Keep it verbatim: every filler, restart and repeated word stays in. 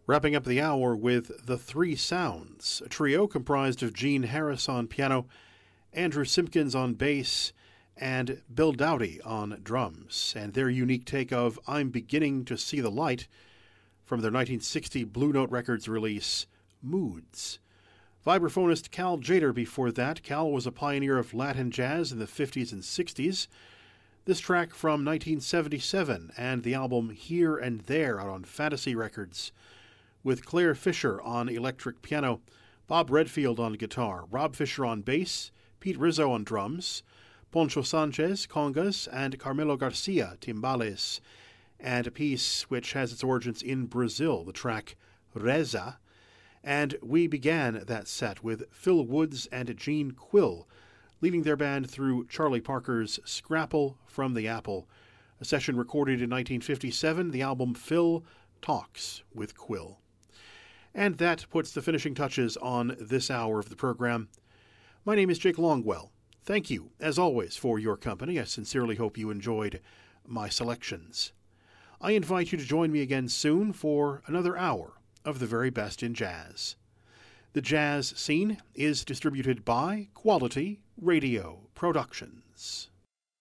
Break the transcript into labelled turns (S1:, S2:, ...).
S1: Wrapping up the hour with The Three Sounds, a trio comprised of Gene Harris on piano, Andrew Simpkins on bass, and Bill Dowdy on drums, and their unique take of I'm Beginning to See the Light from their nineteen sixty Blue Note Records release, Moods. Vibraphonist Cal Tjader before that. Cal was a pioneer of Latin jazz in the fifties and sixties. This track from nineteen seventy-seven and the album Here and There out on Fantasy Records, with Claire Fisher on electric piano, Bob Redfield on guitar, Rob Fisher on bass, Pete Rizzo on drums, Poncho Sanchez, congas, and Carmelo Garcia, timbales, and a piece which has its origins in Brazil, the track Reza. And we began that set with Phil Woods and Gene Quill, leading their band through Charlie Parker's Scrapple from the Apple, a session recorded in nineteen fifty-seven, the album Phil Talks with Quill. And that puts the finishing touches on this hour of the program. My name is Jake Longwell. Thank you, as always, for your company. I sincerely hope you enjoyed my selections. I invite you to join me again soon for another hour of the very best in jazz. The Jazz Scene is distributed by Quality Radio Productions.